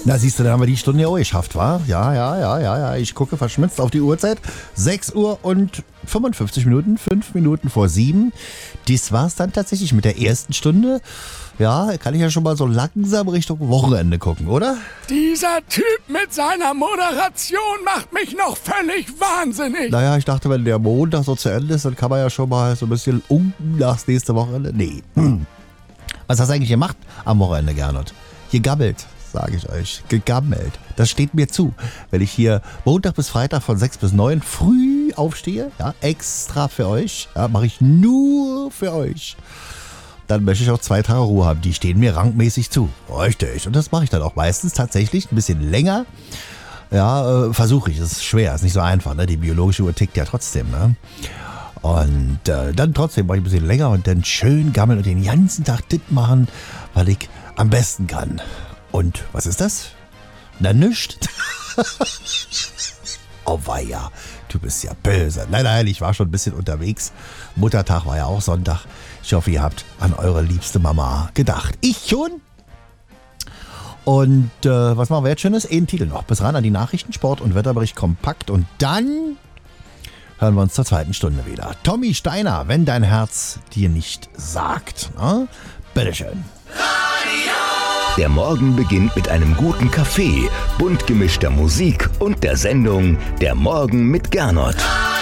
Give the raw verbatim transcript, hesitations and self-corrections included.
Na siehst du, dann haben wir die Stunde ja auch geschafft, wa? Ja, ja, ja, ja, ja. Ich gucke verschmitzt auf die Uhrzeit. sechs Uhr und fünfundfünfzig Minuten, fünf Minuten vor sieben. Dies war's dann tatsächlich mit der ersten Stunde. Ja, kann ich ja schon mal so langsam Richtung Wochenende gucken, oder? Dieser Typ mit seiner Moderation macht mich noch völlig wahnsinnig. Naja, ich dachte, wenn der Montag so zu Ende ist, dann kann man ja schon mal so ein bisschen unten nachs nächste Wochenende. Nee. Hm. Was hast du eigentlich gemacht am Wochenende, Gernot? Gegammelt, sage ich euch. Gegammelt. Das steht mir zu. Wenn ich hier Montag bis Freitag von sechs bis neun früh aufstehe, ja, extra für euch, ja, mache ich nur für euch. Dann möchte ich auch zwei Tage Ruhe haben. Die stehen mir rangmäßig zu. Richtig. Und das mache ich dann auch meistens tatsächlich ein bisschen länger. Ja, äh, versuche ich. Es ist schwer, ist nicht so einfach. Ne? Die biologische Uhr tickt ja trotzdem. Ne? Und äh, dann trotzdem mache ich ein bisschen länger und dann schön gammeln und den ganzen Tag das machen, weil ich am besten kann. Und was ist das? Na, nischt. Oh weia, du bist ja böse. Nein, nein, ich war schon ein bisschen unterwegs. Muttertag war ja auch Sonntag. Ich hoffe, ihr habt an eure liebste Mama gedacht. Ich schon. Und äh, was machen wir jetzt Schönes? Einen Titel noch. Bis ran an die Nachrichten, Sport und Wetterbericht kompakt. Und dann hören wir uns zur zweiten Stunde wieder. Tommy Steiner, wenn dein Herz dir nicht sagt. Na? Bitteschön. Der Morgen beginnt mit einem guten Kaffee, bunt gemischter Musik und der Sendung Der Morgen mit Gernot.